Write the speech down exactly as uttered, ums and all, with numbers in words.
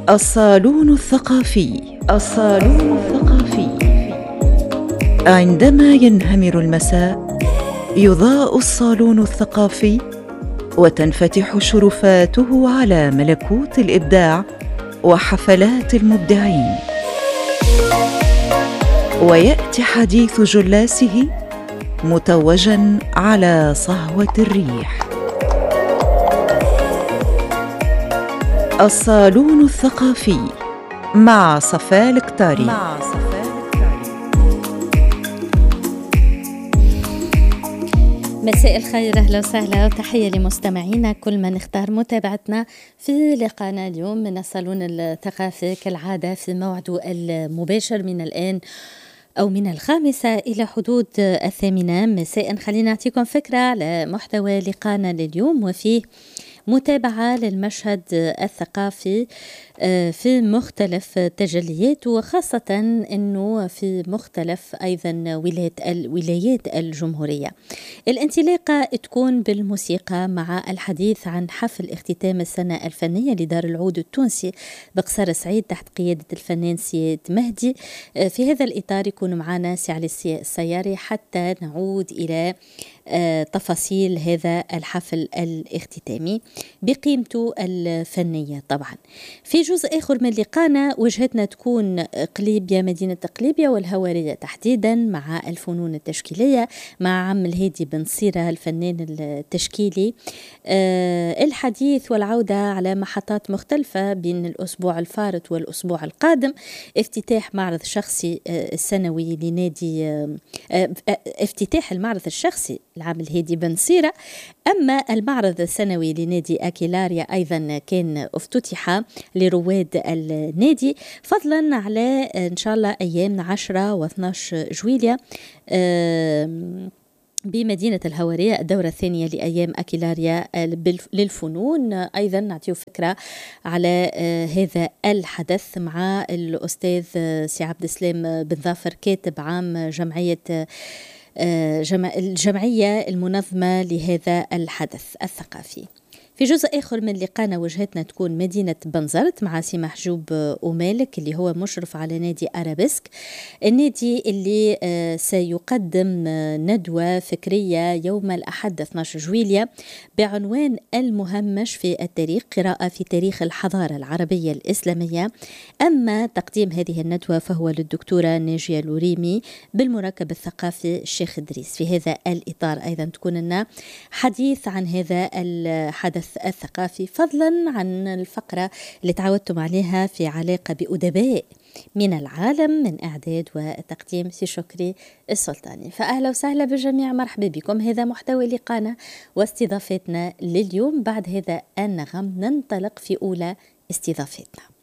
الصالون الثقافي. الصالون الثقافي. عندما ينهمر المساء يضاء الصالون الثقافي وتنفتح شرفاته على ملكوت الإبداع وحفلات المبدعين، ويأتي حديث جلاسه متوجاً على صهوة الريح. الصالون الثقافي مع صفاء الكتاري. مع صفاء الكتاري. مساء الخير، أهلا وسهلا وتحية لمستمعينا كل من اختار متابعتنا في لقاءنا اليوم من الصالون الثقافي كالعادة في موعده المباشر من الآن أو من الخامسة إلى حدود الثامنة مساء. خلينا نعطيكم فكرة على محتوى لقاءنا لليوم، وفيه متابعة للمشهد الثقافي في مختلف تجلياته، وخاصة أنه في مختلف أيضا ولايات الجمهورية. الانطلاقة تكون بالموسيقى مع الحديث عن حفل اختتام السنة الفنية لدار العود التونسي بقصر سعيد تحت قيادة الفنان سيد مهدي. في هذا الإطار يكون معنا سي علي السياري حتى نعود إلى تفاصيل هذا الحفل الاختتامي بقيمته الفنية. طبعا في جزء آخر من لقانا وجهتنا تكون قليبية، مدينة قليبية والهوارية تحديدا، مع الفنون التشكيلية مع عم الهادي بن صيرة الفنان التشكيلي. أه الحديث والعودة على محطات مختلفة بين الأسبوع الفارط والأسبوع القادم، افتتاح معرض شخصي أه السنوي لنادي أه أه افتتاح المعرض الشخصي العام الهادي بن صيرة. أما المعرض السنوي لنادي أكيلاريا أيضا كان افتتح لرواد النادي، فضلا على إن شاء الله أيام عشرة واثناش جويلية بمدينة الهوارية الدورة الثانية لأيام أكيلاريا للفنون. أيضا نعطيه فكرة على هذا الحدث مع الأستاذ سي عبد السلام بن ظافر كاتب عام جمعية الجمعية المنظمة لهذا الحدث الثقافي. في جزء آخر من لقانا وجهتنا تكون مدينة بنزرت مع سي محجوب أمالك اللي هو مشرف على نادي أرابيسك، النادي اللي سيقدم ندوة فكرية يوم الأحد اثناشر جويلية بعنوان المهمش في التاريخ، قراءة في تاريخ الحضارة العربية الإسلامية. أما تقديم هذه الندوة فهو للدكتورة ناجية لوريمي بالمراكب الثقافي الشيخ إدريس. في هذا الإطار أيضا تكون لنا حديث عن هذا الحدث الثقافي، فضلا عن الفقرة اللي تعودتم عليها في علاقة بأدباء من العالم من إعداد وتقديم سي شكري السلطاني. فأهلا وسهلا بالجميع، مرحبا بكم. هذا محتوى لقانا واستضافتنا لليوم. بعد هذا النغم ننطلق في أولى استضافتنا.